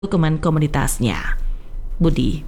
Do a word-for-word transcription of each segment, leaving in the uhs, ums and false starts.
dokumen komunitasnya. Budi.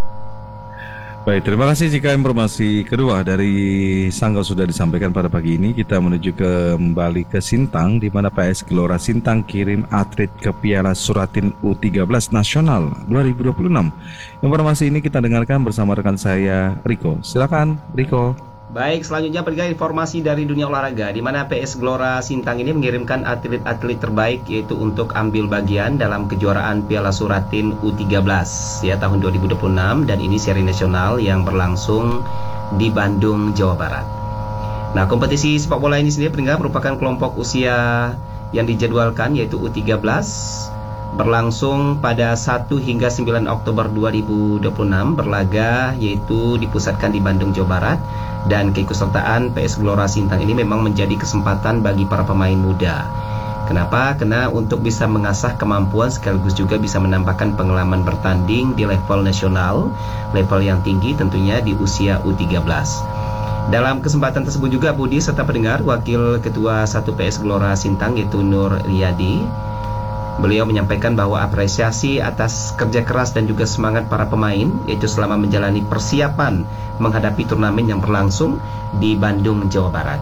Baik, terima kasih jika informasi kedua dari Sanggau sudah disampaikan pada pagi ini. Kita menuju kembali ke Sintang, di mana P S Gelora Sintang kirim atlet ke Piala Suratin U tiga belas Nasional dua ribu dua puluh enam. Informasi ini kita dengarkan bersama rekan saya, Riko. Silakan, Riko. Baik, selanjutnya pendengar informasi dari dunia olahraga, di mana P S Gelora Sintang ini mengirimkan atlet-atlet terbaik yaitu untuk ambil bagian dalam kejuaraan Piala Suratin U tiga belas ya tahun dua ribu dua puluh enam, dan ini seri nasional yang berlangsung di Bandung, Jawa Barat. Nah, kompetisi sepak bola ini sendiri pendengar merupakan kelompok usia yang dijadwalkan yaitu U tiga belas, berlangsung pada satu hingga sembilan Oktober dua ribu dua puluh enam, berlaga yaitu dipusatkan di Bandung, Jawa Barat. Dan keikutsertaan P S Gelora Sintang ini memang menjadi kesempatan bagi para pemain muda. Kenapa? Karena untuk bisa mengasah kemampuan sekaligus juga bisa menambahkan pengalaman bertanding di level nasional, level yang tinggi tentunya di usia U tiga belas. Dalam kesempatan tersebut juga Budi serta pendengar, Wakil Ketua satu P S Gelora Sintang yaitu Nur Riyadi, beliau menyampaikan bahwa apresiasi atas kerja keras dan juga semangat para pemain yaitu selama menjalani persiapan menghadapi turnamen yang berlangsung di Bandung, Jawa Barat.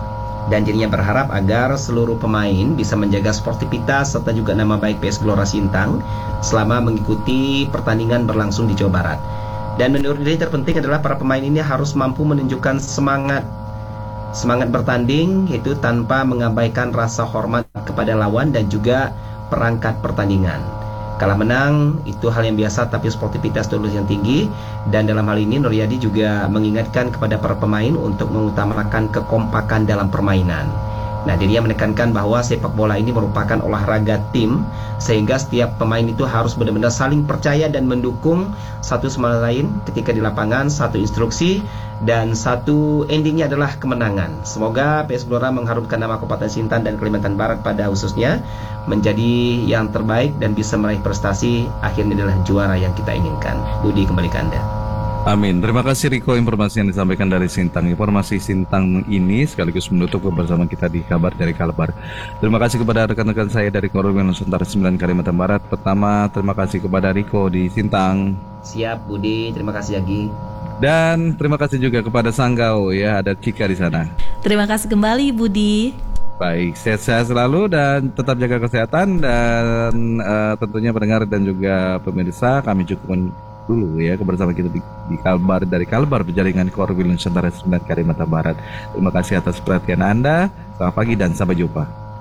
Dan dirinya berharap agar seluruh pemain bisa menjaga sportivitas serta juga nama baik P S Gelora Sintang selama mengikuti pertandingan berlangsung di Jawa Barat. Dan menurut dia terpenting adalah para pemain ini harus mampu menunjukkan semangat semangat bertanding yaitu tanpa mengabaikan rasa hormat kepada lawan dan juga perangkat pertandingan. Kalah menang itu hal yang biasa, tapi sportivitas dulu yang tinggi. Dan dalam hal ini Nur Riyadi juga mengingatkan kepada para pemain untuk mengutamakan kekompakan dalam permainan. Nah, dirinya menekankan bahwa sepak bola ini merupakan olahraga tim, sehingga setiap pemain itu harus benar-benar saling percaya dan mendukung satu sama lain ketika di lapangan, satu instruksi dan satu endingnya adalah kemenangan. Semoga P S Gelora mengharumkan nama Kabupaten Sintang dan Kalimantan Barat pada khususnya menjadi yang terbaik dan bisa meraih prestasi, akhirnya adalah juara yang kita inginkan. Budi, kembali ke Anda. Amin. Terima kasih Riko, informasi yang disampaikan dari Sintang. Informasi Sintang ini sekaligus menutup kebersamaan kita di Kabar dari Kalbar. Terima kasih kepada rekan-rekan saya dari Korwil Nusantara sembilan Kalimantan Barat. Pertama, terima kasih kepada Riko di Sintang. Siap Budi, terima kasih Yagi. Dan terima kasih juga kepada Sanggau, ya, ada Cika di sana. Terima kasih kembali Budi. Baik, sehat-sehat selalu dan tetap jaga kesehatan. Dan uh, tentunya pendengar dan juga pemirsa, kami cukupkan dulu ya kebersamaan kita di, di Kalbar dari Kalbar Penjaringan Korwil Nusantara sembilan Kalimantan Barat. Terima kasih atas perhatian Anda. Selamat pagi dan sampai jumpa.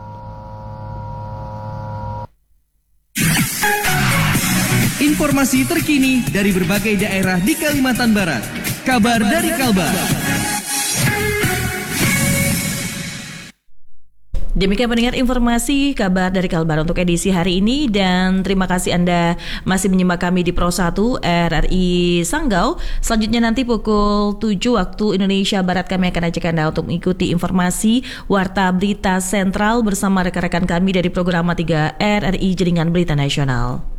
Informasi terkini dari berbagai daerah di Kalimantan Barat. Kabar dari Kalbar. Demikian pendengar informasi kabar dari Kalbar untuk edisi hari ini, dan terima kasih Anda masih menyimak kami di Pro satu R R I Sanggau. Selanjutnya nanti pukul tujuh waktu Indonesia Barat kami akan ajak Anda untuk mengikuti informasi Warta Berita Sentral bersama rekan-rekan kami dari Program tiga R R I Jaringan Berita Nasional.